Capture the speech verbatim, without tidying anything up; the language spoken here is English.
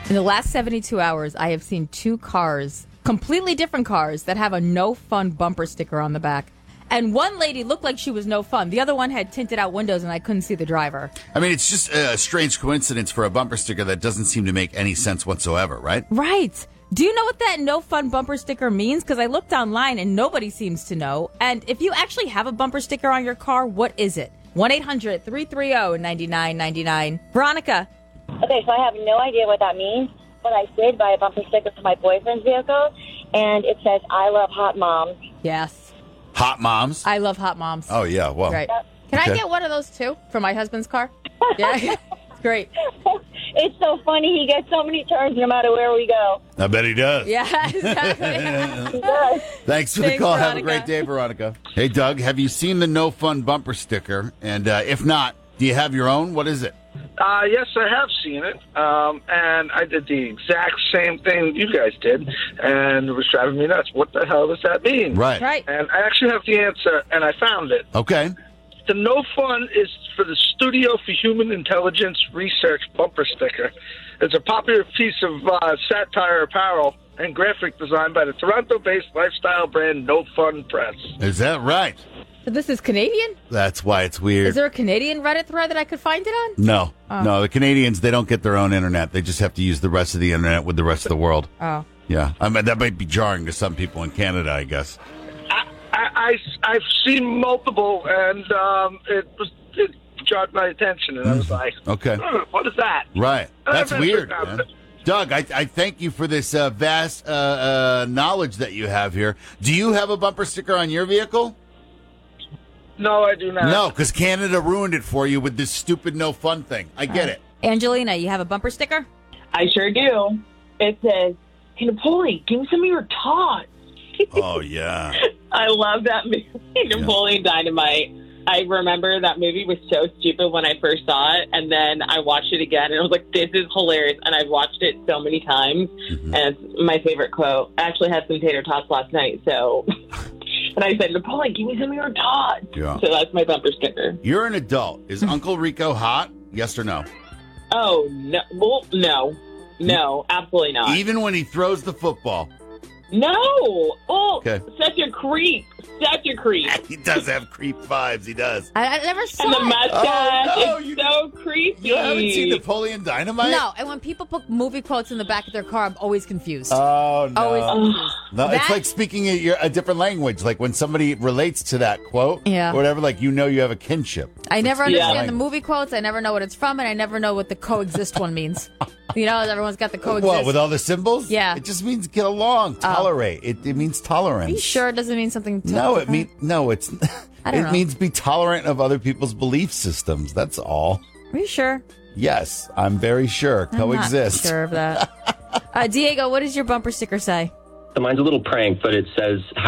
In the last seventy-two hours, I have seen two cars, completely different cars, that have a no fun bumper sticker on the back. And one lady looked like she was no fun. The other one had tinted out windows and I couldn't see the driver. I mean, it's just a strange coincidence for a bumper sticker that doesn't seem to make any sense whatsoever, right? Right. Do you know what that no fun bumper sticker means? Because I looked online and nobody seems to know. And if you actually have a bumper sticker on your car, what is it? one eight hundred three three zero nine nine nine nine. Veronica. Okay, so I have no idea what that means, but I did buy a bumper sticker for my boyfriend's vehicle, and it says, I love hot moms. Yes. Hot moms? I love hot moms. Oh, yeah. Well, Right. Can Okay. I get one of those, too, for my husband's car? Yeah. It's great. It's so funny. He gets so many turns no matter where we go. I bet he does. Yeah, exactly. He does. Thanks for the Thanks, call. Have a Veronica. great day, Veronica. Hey, Doug, have you seen the no fun bumper sticker? And uh, if not, do you have your own? What is it? Uh, yes, I have seen it, um, and I did the exact same thing you guys did, and it was driving me nuts. What the hell does that mean? Right. Right. And I actually have the answer, and I found it. Okay. The no fun is for the Studio for Human Intelligence Research bumper sticker. It's a popular piece of uh, satire apparel and graphic design by the Toronto-based lifestyle brand No Fun Press. Is that right? So this is Canadian? That's why it's weird. Is there a Canadian Reddit thread that I could find it on? No. Oh. No, the Canadians, they don't get their own internet. They just have to use the rest of the internet with the rest of the world. Oh. Yeah. I mean, that might be jarring to some people in Canada, I guess. I, I, I, have seen multiple, and um, it was it jarred my attention, and I was like, Okay. "Hmm, what is that?" Right. That's I've weird, never- man. Doug, I, I thank you for this uh, vast uh, uh, knowledge that you have here. Do you have a bumper sticker on your vehicle? No, I do not. No, because Canada ruined it for you with this stupid no fun thing. I get it. Angelina, you have a bumper sticker? I sure do. It says, "Hey, Napoleon, give me some of your tots." Oh, yeah. I love that movie, Napoleon Dynamite. I remember that movie was so stupid when I first saw it, and then I watched it again, and I was like, this is hilarious, and I've watched it so many times, Mm-hmm. and it's my favorite quote. I actually had some tater tots last night, so... And I said, Napoleon, give me some of your tots. Yeah. So that's my bumper sticker. You're an adult. Is Uncle Rico hot? Yes or no? Oh, no. Well, no. No, absolutely not. Even when he throws the football. No. Oh, Okay. such a creep. Such a creep. He does have creep vibes. He does. I, I never saw And the it. mustache Oh, no, is you- so creepy. You haven't seen Napoleon Dynamite? No, and when people put movie quotes in the back of their car, I'm always confused. Oh, no. always confused. No, it's That- like speaking a, your- a different language. Like when somebody relates to that quote Yeah. or whatever, like you know you have a kinship. I never It's- understand Yeah. the movie quotes. I never know what it's from, and I never know what the coexist one means. You know, everyone's got the coexist. What, with all the symbols? Yeah. It just means get along, tolerate. It, it means tolerance. Are you sure it doesn't mean something? To- No, it mean no. It's I don't it know. means be tolerant of other people's belief systems. That's all. Are you sure? Yes, I'm very sure. I'm Coexist. not sure of that. uh, Diego, what does your bumper sticker say? So mine's a little prank, but it says,